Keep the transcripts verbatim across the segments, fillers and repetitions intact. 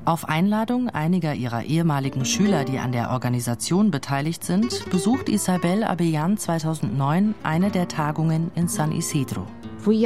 Auf Einladung einiger ihrer ehemaligen Schüler, die an der Organisation beteiligt sind, besucht Isabel Abellán zweitausendneun eine der Tagungen in San Isidro. Ich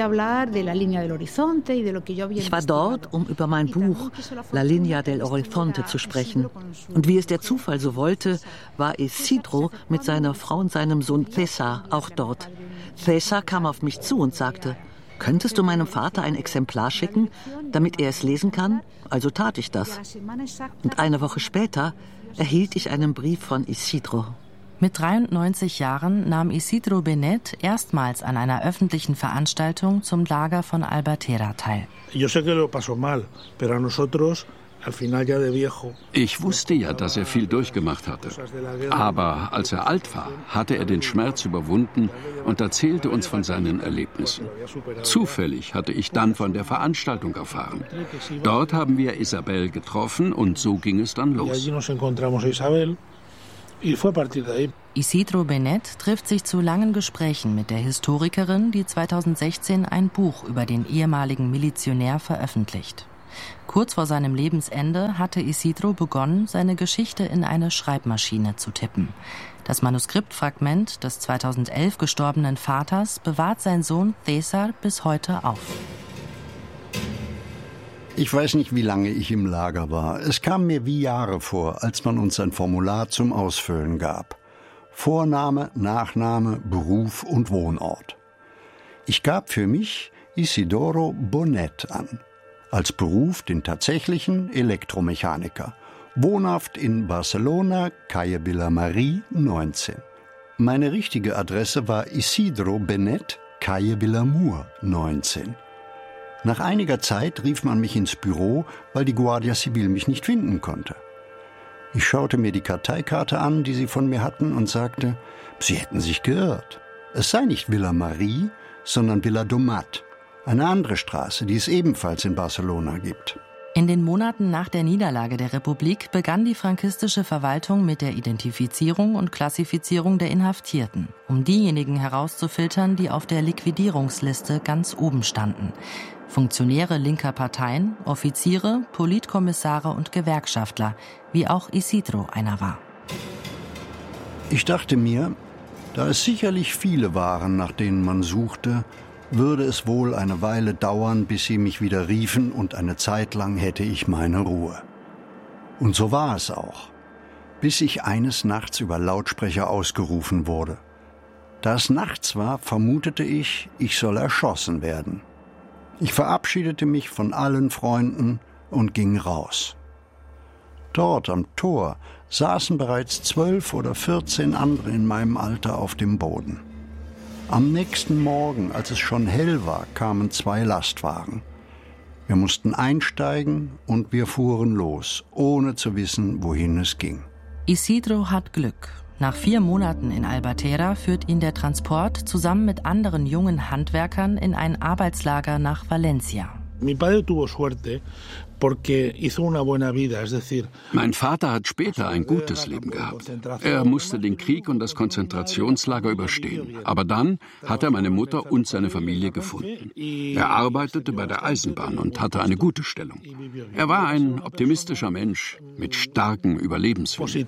war dort, um über mein Buch La Línea del Horizonte zu sprechen. Und wie es der Zufall so wollte, war Isidro mit seiner Frau und seinem Sohn César auch dort. César kam auf mich zu und sagte: Könntest du meinem Vater ein Exemplar schicken, damit er es lesen kann? Also tat ich das. Und eine Woche später erhielt ich einen Brief von Isidro. Mit dreiundneunzig Jahren nahm Isidro Benet erstmals an einer öffentlichen Veranstaltung zum Lager von Albatera teil. Ich wusste ja, dass er viel durchgemacht hatte. Aber als er alt war, hatte er den Schmerz überwunden und erzählte uns von seinen Erlebnissen. Zufällig hatte ich dann von der Veranstaltung erfahren. Dort haben wir Isabel getroffen und so ging es dann los. Isidro Benet trifft sich zu langen Gesprächen mit der Historikerin, die zweitausendsechzehn ein Buch über den ehemaligen Milizionär veröffentlicht. Kurz vor seinem Lebensende hatte Isidro begonnen, seine Geschichte in eine Schreibmaschine zu tippen. Das Manuskriptfragment des zweitausendelf gestorbenen Vaters bewahrt sein Sohn César bis heute auf. Ich weiß nicht, wie lange ich im Lager war. Es kam mir wie Jahre vor, als man uns ein Formular zum Ausfüllen gab. Vorname, Nachname, Beruf und Wohnort. Ich gab für mich Isidoro Bonet an. Als Beruf den tatsächlichen Elektromechaniker. Wohnhaft in Barcelona, Calle Vilamarí neunzehn. Meine richtige Adresse war Isidro Benet, Calle Vilamur neunzehn. Nach einiger Zeit rief man mich ins Büro, weil die Guardia Civil mich nicht finden konnte. Ich schaute mir die Karteikarte an, die sie von mir hatten, und sagte, sie hätten sich geirrt. Es sei nicht Vilamarí, sondern Viladomat. Eine andere Straße, die es ebenfalls in Barcelona gibt. In den Monaten nach der Niederlage der Republik begann die frankistische Verwaltung mit der Identifizierung und Klassifizierung der Inhaftierten, um diejenigen herauszufiltern, die auf der Liquidierungsliste ganz oben standen. Funktionäre linker Parteien, Offiziere, Politkommissare und Gewerkschaftler, wie auch Isidro einer war. Ich dachte mir, da es sicherlich viele waren, nach denen man suchte, würde es wohl eine Weile dauern, bis sie mich wieder riefen, und eine Zeit lang hätte ich meine Ruhe. Und so war es auch, bis ich eines Nachts über Lautsprecher ausgerufen wurde. Da es nachts war, vermutete ich, ich soll erschossen werden. Ich verabschiedete mich von allen Freunden und ging raus. Dort am Tor saßen bereits zwölf oder vierzehn andere in meinem Alter auf dem Boden. Am nächsten Morgen, als es schon hell war, kamen zwei Lastwagen. Wir mussten einsteigen und wir fuhren los, ohne zu wissen, wohin es ging. Isidro hat Glück. Nach vier Monaten in Albatera führt ihn der Transport zusammen mit anderen jungen Handwerkern in ein Arbeitslager nach Valencia. Mein Vater hat später ein gutes Leben gehabt. Er musste den Krieg und das Konzentrationslager überstehen. Aber dann hat er meine Mutter und seine Familie gefunden. Er arbeitete bei der Eisenbahn und hatte eine gute Stellung. Er war ein optimistischer Mensch mit starkem Überlebenswillen.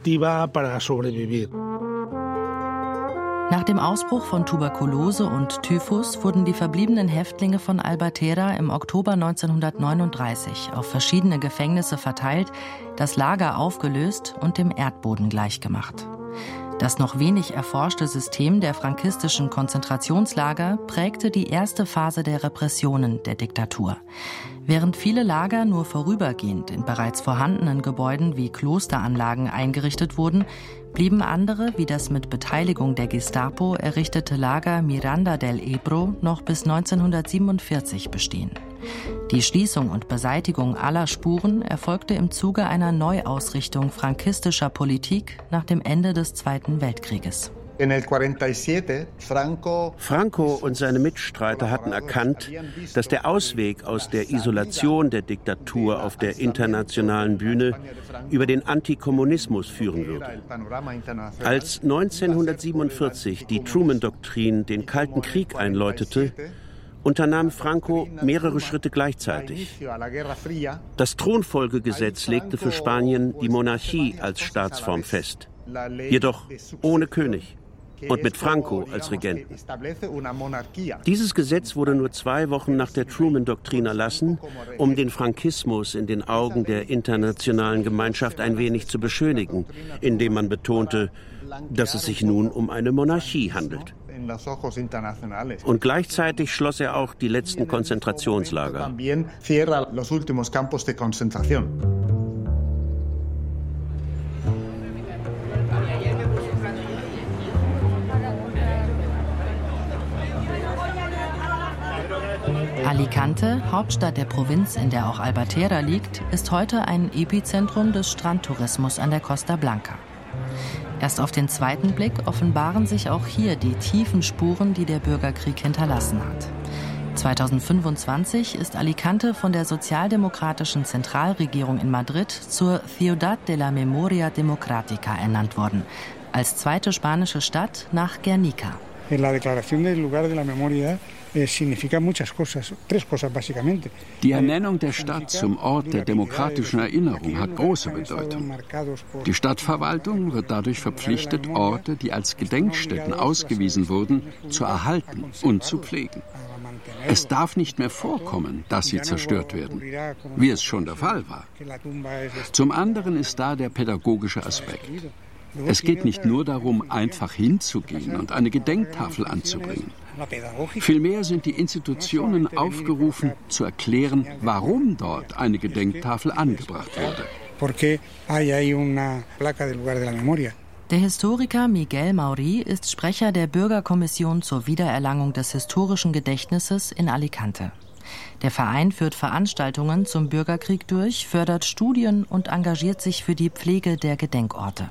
Nach dem Ausbruch von Tuberkulose und Typhus wurden die verbliebenen Häftlinge von Albatera im Oktober neunzehnhundertneununddreißig auf verschiedene Gefängnisse verteilt, das Lager aufgelöst und dem Erdboden gleichgemacht. Das noch wenig erforschte System der frankistischen Konzentrationslager prägte die erste Phase der Repressionen der Diktatur. Während viele Lager nur vorübergehend in bereits vorhandenen Gebäuden wie Klosteranlagen eingerichtet wurden, blieben andere, wie das mit Beteiligung der Gestapo errichtete Lager Miranda del Ebro, noch bis neunzehnhundertsiebenundvierzig bestehen. Die Schließung und Beseitigung aller Spuren erfolgte im Zuge einer Neuausrichtung frankistischer Politik nach dem Ende des Zweiten Weltkrieges. Franco und seine Mitstreiter hatten erkannt, dass der Ausweg aus der Isolation der Diktatur auf der internationalen Bühne über den Antikommunismus führen würde. Als neunzehnhundertsiebenundvierzig die Truman-Doktrin den Kalten Krieg einläutete unternahm Franco mehrere Schritte gleichzeitig. Das Thronfolgegesetz legte für Spanien die Monarchie als Staatsform fest, jedoch ohne König und mit Franco als Regenten. Dieses Gesetz wurde nur zwei Wochen nach der Truman-Doktrin erlassen, um den Frankismus in den Augen der internationalen Gemeinschaft ein wenig zu beschönigen, indem man betonte, dass es sich nun um eine Monarchie handelt. Und gleichzeitig schloss er auch die letzten Konzentrationslager. Alicante, Hauptstadt der Provinz, in der auch Albatera liegt, ist heute ein Epizentrum des Strandtourismus an der Costa Blanca. Erst auf den zweiten Blick offenbaren sich auch hier die tiefen Spuren, die der Bürgerkrieg hinterlassen hat. zweitausendfünfundzwanzig ist Alicante von der sozialdemokratischen Zentralregierung in Madrid zur Ciudad de la Memoria Democrática ernannt worden, als zweite spanische Stadt nach Guernica. La declaración del lugar de la memoria significa muchas cosas, tres cosas básicamente. Die Ernennung der Stadt zum Ort der demokratischen Erinnerung hat große Bedeutung. Die Stadtverwaltung wird dadurch verpflichtet, Orte, die als Gedenkstätten ausgewiesen wurden, zu erhalten und zu pflegen. Es darf nicht mehr vorkommen, dass sie zerstört werden, wie es schon der Fall war. Zum anderen ist da der pädagogische Aspekt. Es geht nicht nur darum, einfach hinzugehen und eine Gedenktafel anzubringen. Vielmehr sind die Institutionen aufgerufen, zu erklären, warum dort eine Gedenktafel angebracht wurde. Der Historiker Miguel Maurí ist Sprecher der Bürgerkommission zur Wiedererlangung des historischen Gedächtnisses in Alicante. Der Verein führt Veranstaltungen zum Bürgerkrieg durch, fördert Studien und engagiert sich für die Pflege der Gedenkorte.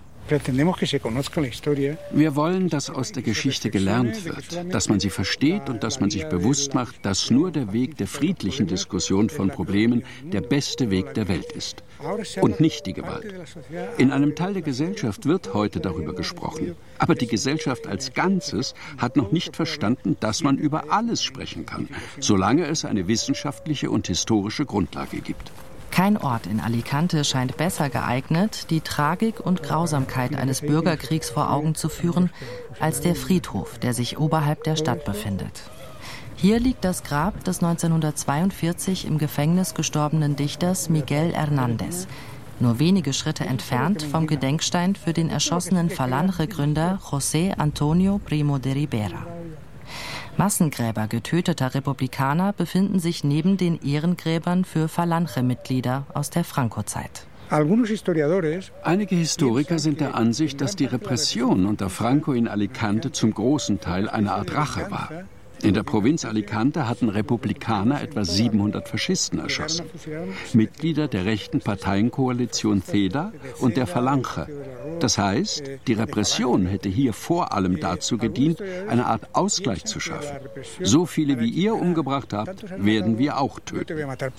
Wir wollen, dass aus der Geschichte gelernt wird, dass man sie versteht und dass man sich bewusst macht, dass nur der Weg der friedlichen Diskussion von Problemen der beste Weg der Welt ist und nicht die Gewalt. In einem Teil der Gesellschaft wird heute darüber gesprochen, aber die Gesellschaft als Ganzes hat noch nicht verstanden, dass man über alles sprechen kann, solange es eine wissenschaftliche und historische Grundlage gibt. Kein Ort in Alicante scheint besser geeignet, die Tragik und Grausamkeit eines Bürgerkriegs vor Augen zu führen, als der Friedhof, der sich oberhalb der Stadt befindet. Hier liegt das Grab des neunzehnhundertzweiundvierzig im Gefängnis gestorbenen Dichters Miguel Hernández, nur wenige Schritte entfernt vom Gedenkstein für den erschossenen Falange-Gründer José Antonio Primo de Rivera. Massengräber getöteter Republikaner befinden sich neben den Ehrengräbern für Falange-Mitglieder aus der Franco-Zeit. Einige Historiker sind der Ansicht, dass die Repression unter Franco in Alicante zum großen Teil eine Art Rache war. In der Provinz Alicante hatten Republikaner etwa siebenhundert Faschisten erschossen. Mitglieder der rechten Parteienkoalition CEDA und der Falange. Das heißt, die Repression hätte hier vor allem dazu gedient, eine Art Ausgleich zu schaffen. So viele wie ihr umgebracht habt, werden wir auch töten.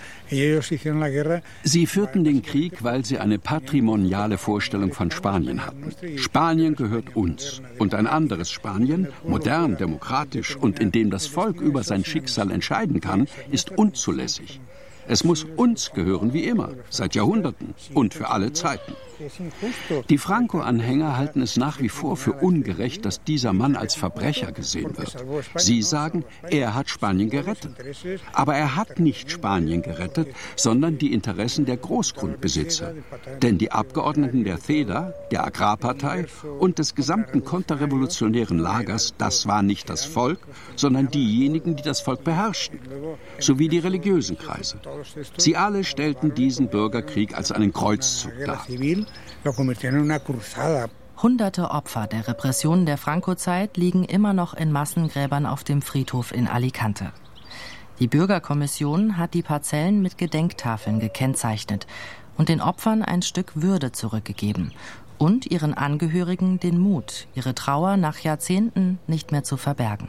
Sie führten den Krieg, weil sie eine patrimoniale Vorstellung von Spanien hatten. Spanien gehört uns. Und ein anderes Spanien, modern, demokratisch und in dem das Volk über sein Schicksal entscheiden kann, ist unzulässig. Es muss uns gehören wie immer, seit Jahrhunderten und für alle Zeiten. Die Franco-Anhänger halten es nach wie vor für ungerecht, dass dieser Mann als Verbrecher gesehen wird. Sie sagen, er hat Spanien gerettet. Aber er hat nicht Spanien gerettet, sondern die Interessen der Großgrundbesitzer. Denn die Abgeordneten der CEDA, der Agrarpartei und des gesamten konterrevolutionären Lagers, das war nicht das Volk, sondern diejenigen, die das Volk beherrschten, sowie die religiösen Kreise. Sie alle stellten diesen Bürgerkrieg als einen Kreuzzug dar. Hunderte Opfer der Repressionen der Franco-Zeit liegen immer noch in Massengräbern auf dem Friedhof in Alicante. Die Bürgerkommission hat die Parzellen mit Gedenktafeln gekennzeichnet und den Opfern ein Stück Würde zurückgegeben und ihren Angehörigen den Mut, ihre Trauer nach Jahrzehnten nicht mehr zu verbergen.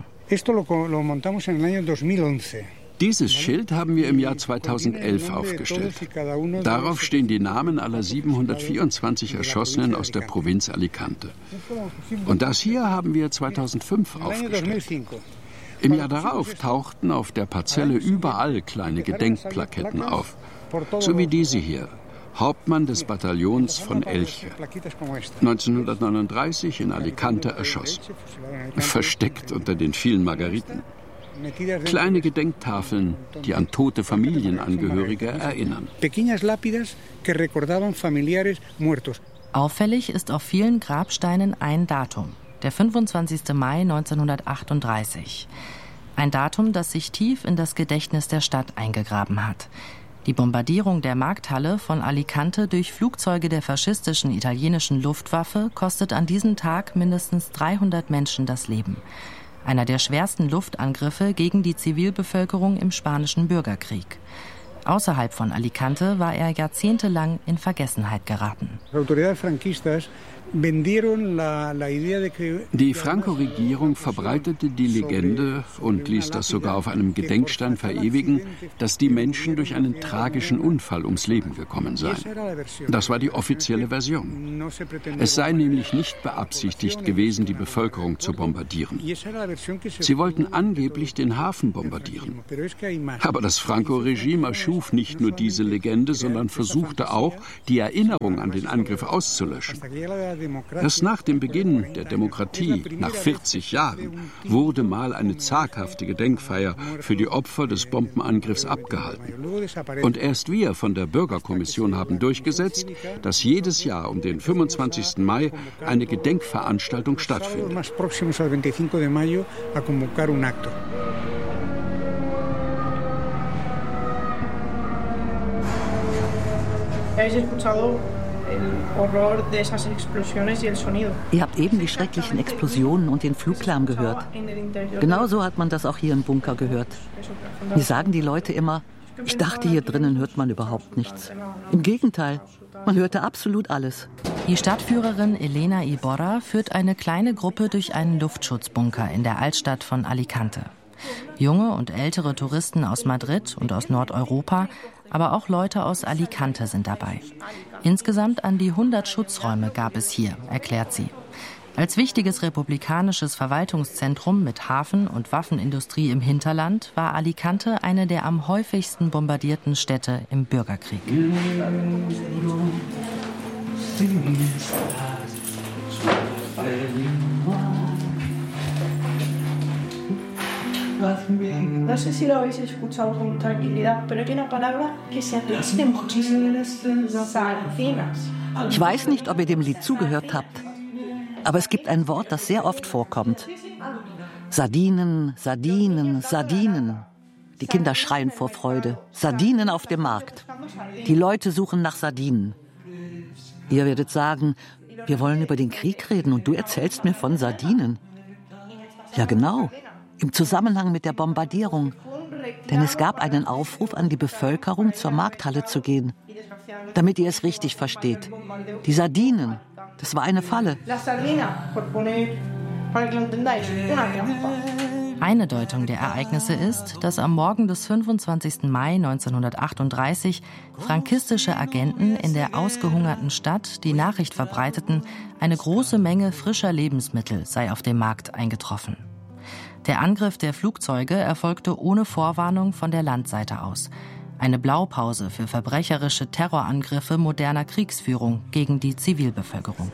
Dieses Schild haben wir im Jahr zweitausendelf aufgestellt. Darauf stehen die Namen aller siebenhundertvierundzwanzig Erschossenen aus der Provinz Alicante. Und das hier haben wir zweitausendfünf aufgestellt. Im Jahr darauf tauchten auf der Parzelle überall kleine Gedenkplaketten auf, so wie diese hier. Hauptmann des Bataillons von Elche, neunzehnhundertneununddreißig in Alicante erschossen, versteckt unter den vielen Margeriten. Kleine Gedenktafeln, die an tote Familienangehörige erinnern. Auffällig ist auf vielen Grabsteinen ein Datum, der fünfundzwanzigster Mai neunzehnhundertachtunddreißig. Ein Datum, das sich tief in das Gedächtnis der Stadt eingegraben hat. Die Bombardierung der Markthalle von Alicante durch Flugzeuge der faschistischen italienischen Luftwaffe kostet an diesem Tag mindestens dreihundert Menschen das Leben. Einer der schwersten Luftangriffe gegen die Zivilbevölkerung im Spanischen Bürgerkrieg. Außerhalb von Alicante war er jahrzehntelang in Vergessenheit geraten. Die Franco-Regierung verbreitete die Legende und ließ das sogar auf einem Gedenkstein verewigen, dass die Menschen durch einen tragischen Unfall ums Leben gekommen seien. Das war die offizielle Version. Es sei nämlich nicht beabsichtigt gewesen, die Bevölkerung zu bombardieren. Sie wollten angeblich den Hafen bombardieren. Aber das Franco-Regime erschuf nicht nur diese Legende, sondern versuchte auch, die Erinnerung an den Angriff auszulöschen. Erst nach dem Beginn der Demokratie, nach vierzig Jahren, wurde mal eine zaghafte Gedenkfeier für die Opfer des Bombenangriffs abgehalten. Und erst wir von der Bürgerkommission haben durchgesetzt, dass jedes Jahr um den fünfundzwanzigsten Mai eine Gedenkveranstaltung stattfindet. Ihr habt eben die schrecklichen Explosionen und den Fluglärm gehört. Genauso hat man das auch hier im Bunker gehört. Mir sagen die Leute immer, ich dachte, hier drinnen hört man überhaupt nichts. Im Gegenteil, man hörte absolut alles. Die Stadtführerin Elena Iborra führt eine kleine Gruppe durch einen Luftschutzbunker in der Altstadt von Alicante. Junge und ältere Touristen aus Madrid und aus Nordeuropa, aber auch Leute aus Alicante sind dabei. Insgesamt an die hundert Schutzräume gab es hier, erklärt sie. Als wichtiges republikanisches Verwaltungszentrum mit Hafen- und Waffenindustrie im Hinterland war Alicante eine der am häufigsten bombardierten Städte im Bürgerkrieg. No sé si lo habéis escuchado con tranquilidad, pero hay una palabra que se repite muchísimo. Sardinas. Ich weiß nicht, ob ihr dem Lied zugehört habt, aber es gibt ein Wort, das sehr oft vorkommt. Sardinen, Sardinen, Sardinen. Die Kinder schreien vor Freude. Sardinen auf dem Markt. Die Leute suchen nach Sardinen. Ihr werdet sagen, wir wollen über den Krieg reden und du erzählst mir von Sardinen. Ja, genau. Im Zusammenhang mit der Bombardierung. Denn es gab einen Aufruf an die Bevölkerung, zur Markthalle zu gehen. Damit ihr es richtig versteht. Die Sardinen, das war eine Falle. Eine Deutung der Ereignisse ist, dass am Morgen des fünfundzwanzigsten Mai neunzehnhundertachtunddreißig frankistische Agenten in der ausgehungerten Stadt die Nachricht verbreiteten, eine große Menge frischer Lebensmittel sei auf dem Markt eingetroffen. Der Angriff der Flugzeuge erfolgte ohne Vorwarnung von der Landseite aus. Eine Blaupause für verbrecherische Terrorangriffe moderner Kriegsführung gegen die Zivilbevölkerung.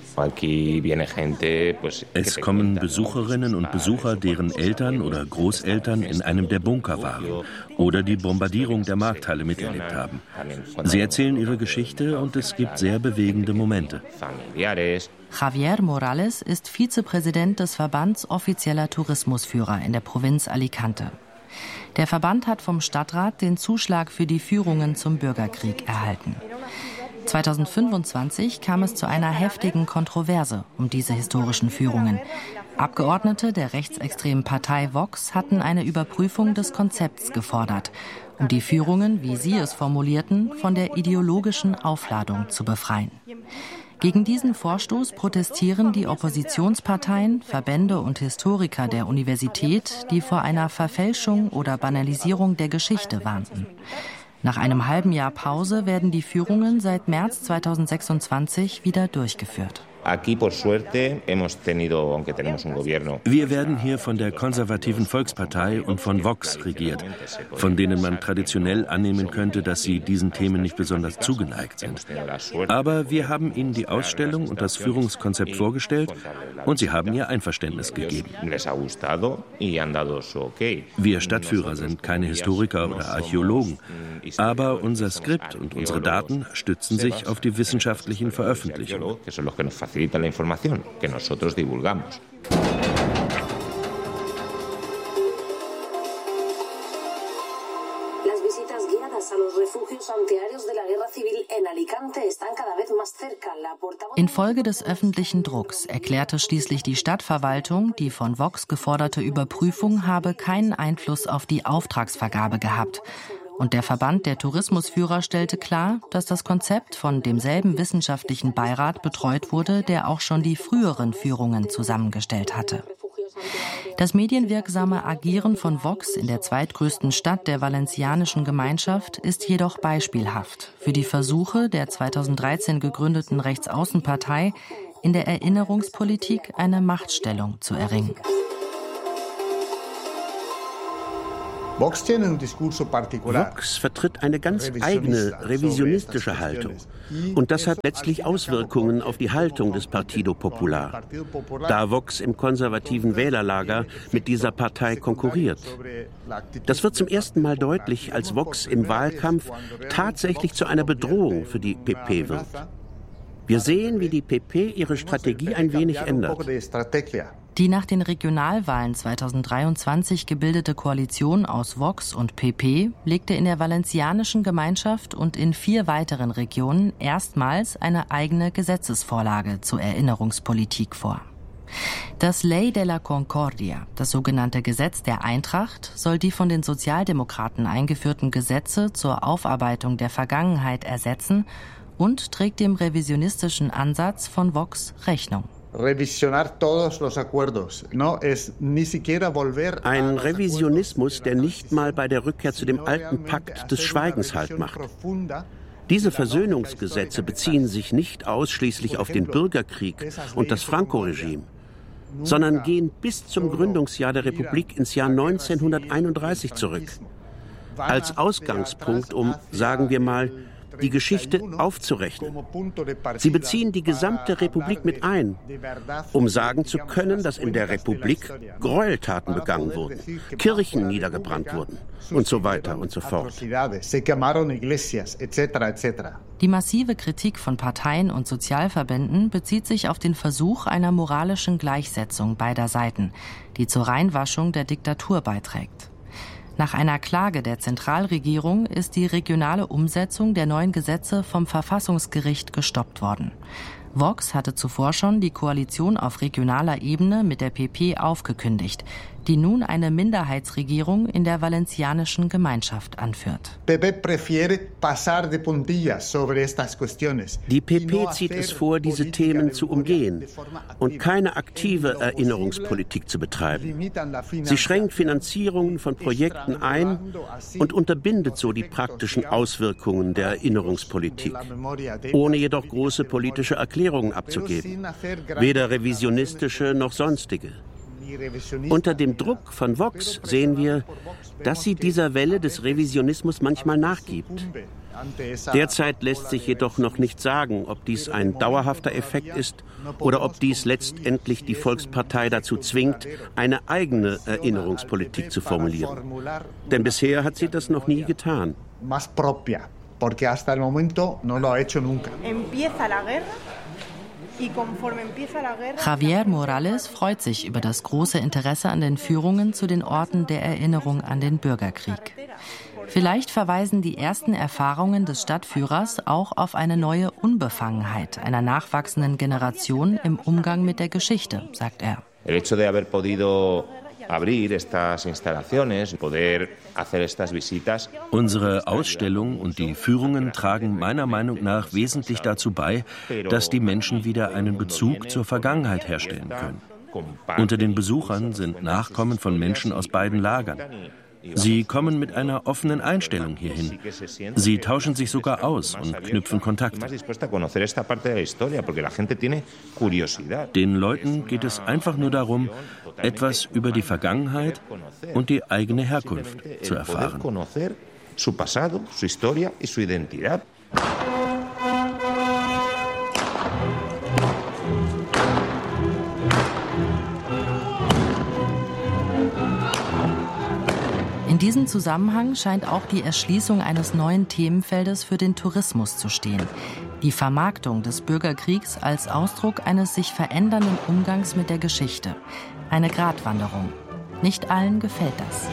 Es kommen Besucherinnen und Besucher, deren Eltern oder Großeltern in einem der Bunker waren oder die Bombardierung der Markthalle miterlebt haben. Sie erzählen ihre Geschichte und es gibt sehr bewegende Momente. Javier Morales ist Vizepräsident des Verbands offizieller Tourismusführer in der Provinz Alicante. Der Verband hat vom Stadtrat den Zuschlag für die Führungen zum Bürgerkrieg erhalten. zweitausendfünfundzwanzig kam es zu einer heftigen Kontroverse um diese historischen Führungen. Abgeordnete der rechtsextremen Partei Vox hatten eine Überprüfung des Konzepts gefordert, um die Führungen, wie sie es formulierten, von der ideologischen Aufladung zu befreien. Gegen diesen Vorstoß protestieren die Oppositionsparteien, Verbände und Historiker der Universität, die vor einer Verfälschung oder Banalisierung der Geschichte warnten. Nach einem halben Jahr Pause werden die Führungen seit März zweitausendsechsundzwanzig wieder durchgeführt. Wir werden hier von der konservativen Volkspartei und von Vox regiert, von denen man traditionell annehmen könnte, dass sie diesen Themen nicht besonders zugeneigt sind. Aber wir haben ihnen die Ausstellung und das Führungskonzept vorgestellt und sie haben ihr Einverständnis gegeben. Wir Stadtführer sind keine Historiker oder Archäologen, aber unser Skript und unsere Daten stützen sich auf die wissenschaftlichen Veröffentlichungen. Infolge des öffentlichen Drucks erklärte schließlich die Stadtverwaltung, die von Vox geforderte Überprüfung habe keinen Einfluss auf die Auftragsvergabe gehabt. Und der Verband der Tourismusführer stellte klar, dass das Konzept von demselben wissenschaftlichen Beirat betreut wurde, der auch schon die früheren Führungen zusammengestellt hatte. Das medienwirksame Agieren von Vox in der zweitgrößten Stadt der valencianischen Gemeinschaft ist jedoch beispielhaft für die Versuche der zweitausenddreizehn gegründeten Rechtsaußenpartei, in der Erinnerungspolitik eine Machtstellung zu erringen. Vox vertritt eine ganz eigene revisionistische Haltung. Und das hat letztlich Auswirkungen auf die Haltung des Partido Popular, da Vox im konservativen Wählerlager mit dieser Partei konkurriert. Das wird zum ersten Mal deutlich, als Vox im Wahlkampf tatsächlich zu einer Bedrohung für die P P wird. Wir sehen, wie die P P ihre Strategie ein wenig ändert. Die nach den Regionalwahlen zweitausenddreiundzwanzig gebildete Koalition aus Vox und P P legte in der valencianischen Gemeinschaft und in vier weiteren Regionen erstmals eine eigene Gesetzesvorlage zur Erinnerungspolitik vor. Das Ley de la Concordia, das sogenannte Gesetz der Eintracht, soll die von den Sozialdemokraten eingeführten Gesetze zur Aufarbeitung der Vergangenheit ersetzen und trägt dem revisionistischen Ansatz von Vox Rechnung. Ein Revisionismus, der nicht mal bei der Rückkehr zu dem alten Pakt des Schweigens Halt macht. Diese Versöhnungsgesetze beziehen sich nicht ausschließlich auf den Bürgerkrieg und das Franco-Regime, sondern gehen bis zum Gründungsjahr der Republik ins Jahr neunzehnhunderteinunddreißig zurück. Als Ausgangspunkt, um, sagen wir mal, die Geschichte aufzurechnen. Sie beziehen die gesamte Republik mit ein, um sagen zu können, dass in der Republik Gräueltaten begangen wurden, Kirchen niedergebrannt wurden und so weiter und so fort. Die massive Kritik von Parteien und Sozialverbänden bezieht sich auf den Versuch einer moralischen Gleichsetzung beider Seiten, die zur Reinwaschung der Diktatur beiträgt. Nach einer Klage der Zentralregierung ist die regionale Umsetzung der neuen Gesetze vom Verfassungsgericht gestoppt worden. Vox hatte zuvor schon die Koalition auf regionaler Ebene mit der P P aufgekündigt, die nun eine Minderheitsregierung in der valencianischen Gemeinschaft anführt. Die P P zieht es vor, diese Themen zu umgehen und keine aktive Erinnerungspolitik zu betreiben. Sie schränkt Finanzierungen von Projekten ein und unterbindet so die praktischen Auswirkungen der Erinnerungspolitik, ohne jedoch große politische Erklärungen abzugeben, weder revisionistische noch sonstige. Unter dem Druck von Vox sehen wir, dass sie dieser Welle des Revisionismus manchmal nachgibt. Derzeit lässt sich jedoch noch nicht sagen, ob dies ein dauerhafter Effekt ist oder ob dies letztendlich die Volkspartei dazu zwingt, eine eigene Erinnerungspolitik zu formulieren. Denn bisher hat sie das noch nie getan. Javier Morales freut sich über das große Interesse an den Führungen zu den Orten der Erinnerung an den Bürgerkrieg. Vielleicht verweisen die ersten Erfahrungen des Stadtführers auch auf eine neue Unbefangenheit einer nachwachsenden Generation im Umgang mit der Geschichte, sagt er. Unsere Ausstellung und die Führungen tragen meiner Meinung nach wesentlich dazu bei, dass die Menschen wieder einen Bezug zur Vergangenheit herstellen können. Unter den Besuchern sind Nachkommen von Menschen aus beiden Lagern. Sie kommen mit einer offenen Einstellung hierhin. Sie tauschen sich sogar aus und knüpfen Kontakte. Den Leuten geht es einfach nur darum, etwas über die Vergangenheit und die eigene Herkunft zu erfahren. In diesem Zusammenhang scheint auch die Erschließung eines neuen Themenfeldes für den Tourismus zu stehen. Die Vermarktung des Bürgerkriegs als Ausdruck eines sich verändernden Umgangs mit der Geschichte. Eine Gratwanderung. Nicht allen gefällt das.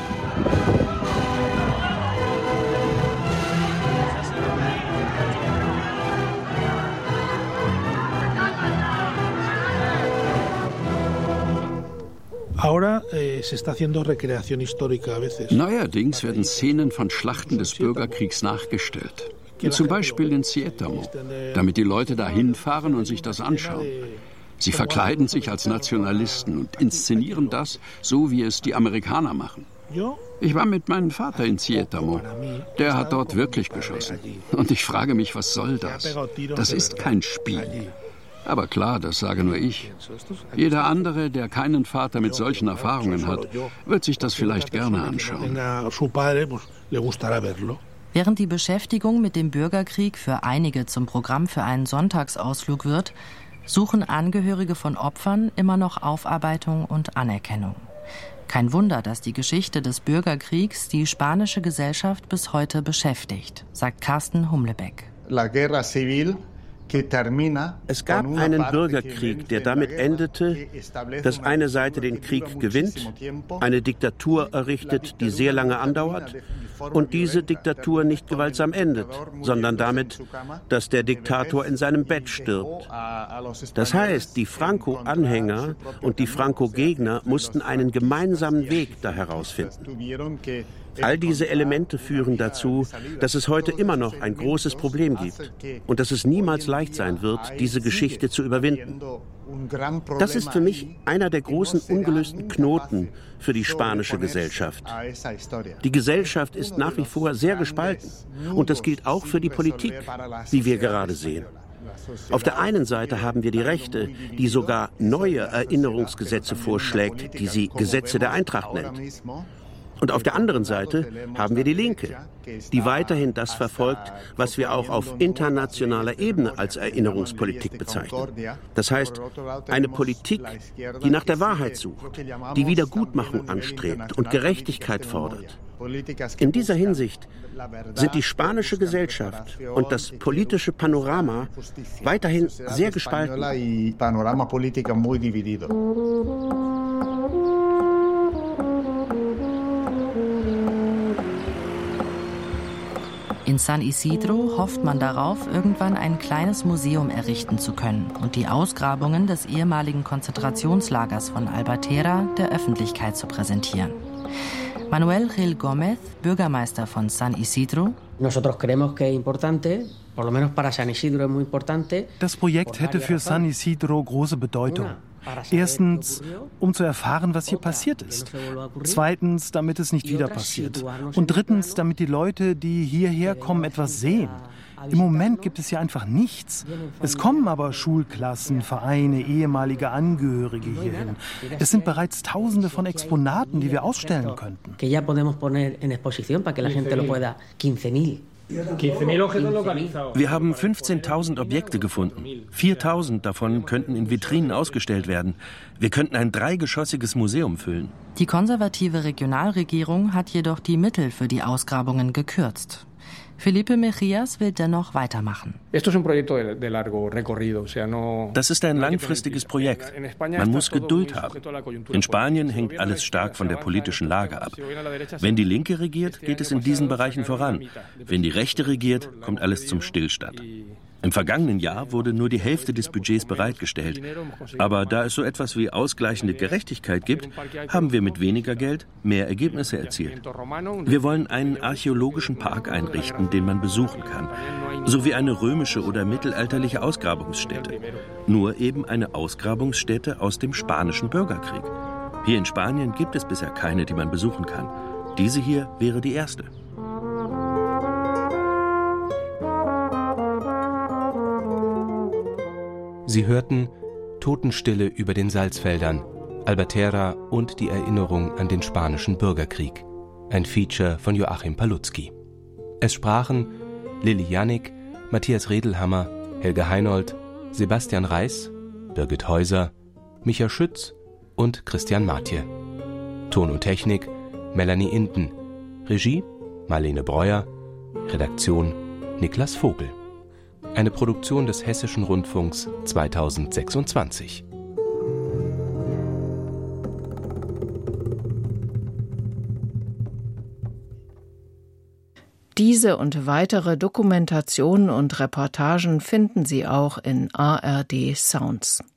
Neuerdings werden Szenen von Schlachten des Bürgerkriegs nachgestellt. Zum Beispiel in Siétamo, damit die Leute da hinfahren und sich das anschauen. Sie verkleiden sich als Nationalisten und inszenieren das, so wie es die Amerikaner machen. Ich war mit meinem Vater in Siétamo. Der hat dort wirklich geschossen. Und ich frage mich, was soll das? Das ist kein Spiel. Aber klar, das sage nur ich. Jeder andere, der keinen Vater mit solchen Erfahrungen hat, wird sich das vielleicht gerne anschauen. Während die Beschäftigung mit dem Bürgerkrieg für einige zum Programm für einen Sonntagsausflug wird, suchen Angehörige von Opfern immer noch Aufarbeitung und Anerkennung. Kein Wunder, dass die Geschichte des Bürgerkriegs die spanische Gesellschaft bis heute beschäftigt, sagt Carsten Humlebeck. La guerra civil. Es gab einen Bürgerkrieg, der damit endete, dass eine Seite den Krieg gewinnt, eine Diktatur errichtet, die sehr lange andauert, und diese Diktatur nicht gewaltsam endet, sondern damit, dass der Diktator in seinem Bett stirbt. Das heißt, die Franco-Anhänger und die Franco-Gegner mussten einen gemeinsamen Weg da herausfinden. All diese Elemente führen dazu, dass es heute immer noch ein großes Problem gibt und dass es niemals leicht sein wird, diese Geschichte zu überwinden. Das ist für mich einer der großen ungelösten Knoten für die spanische Gesellschaft. Die Gesellschaft ist nach wie vor sehr gespalten und das gilt auch für die Politik, wie wir gerade sehen. Auf der einen Seite haben wir die Rechte, die sogar neue Erinnerungsgesetze vorschlägt, die sie Gesetze der Eintracht nennt. Und auf der anderen Seite haben wir die Linke, die weiterhin das verfolgt, was wir auch auf internationaler Ebene als Erinnerungspolitik bezeichnen. Das heißt, eine Politik, die nach der Wahrheit sucht, die Wiedergutmachung anstrebt und Gerechtigkeit fordert. In dieser Hinsicht sind die spanische Gesellschaft und das politische Panorama weiterhin sehr gespalten. In San Isidro hofft man darauf, irgendwann ein kleines Museum errichten zu können und die Ausgrabungen des ehemaligen Konzentrationslagers von Albatera der Öffentlichkeit zu präsentieren. Manuel Gil Gómez, Bürgermeister von San Isidro: Das Projekt hätte für San Isidro große Bedeutung. Erstens, um zu erfahren, was hier passiert ist. Zweitens, damit es nicht wieder passiert. Und drittens, damit die Leute, die hierher kommen, etwas sehen. Im Moment gibt es hier einfach nichts. Es kommen aber Schulklassen, Vereine, ehemalige Angehörige hierhin. Es sind bereits Tausende von Exponaten, die wir ausstellen könnten. Wir haben fünfzehntausend Objekte gefunden. viertausend davon könnten in Vitrinen ausgestellt werden. Wir könnten ein dreigeschossiges Museum füllen. Die konservative Regionalregierung hat jedoch die Mittel für die Ausgrabungen gekürzt. Felipe Mejías will dennoch weitermachen. Das ist ein langfristiges Projekt. Man muss Geduld haben. In Spanien hängt alles stark von der politischen Lage ab. Wenn die Linke regiert, geht es in diesen Bereichen voran. Wenn die Rechte regiert, kommt alles zum Stillstand. Im vergangenen Jahr wurde nur die Hälfte des Budgets bereitgestellt. Aber da es so etwas wie ausgleichende Gerechtigkeit gibt, haben wir mit weniger Geld mehr Ergebnisse erzielt. Wir wollen einen archäologischen Park einrichten, den man besuchen kann, sowie eine römische oder mittelalterliche Ausgrabungsstätte. Nur eben eine Ausgrabungsstätte aus dem spanischen Bürgerkrieg. Hier in Spanien gibt es bisher keine, die man besuchen kann. Diese hier wäre die erste. Sie hörten Totenstille über den Salzfeldern, Albatera und die Erinnerung an den Spanischen Bürgerkrieg. Ein Feature von Joachim Palutzky. Es sprachen Lilli Jannik, Matthias Redelhammer, Helge Heinold, Sebastian Reiß, Birgit Häuser, Micha Schütz und Christian Matje. Ton und Technik Melanie Inden. Regie Marlene Breuer. Redaktion Niklas Vogel. Eine Produktion des Hessischen Rundfunks zweitausendsechsundzwanzig. Diese und weitere Dokumentationen und Reportagen finden Sie auch in A R D Sounds.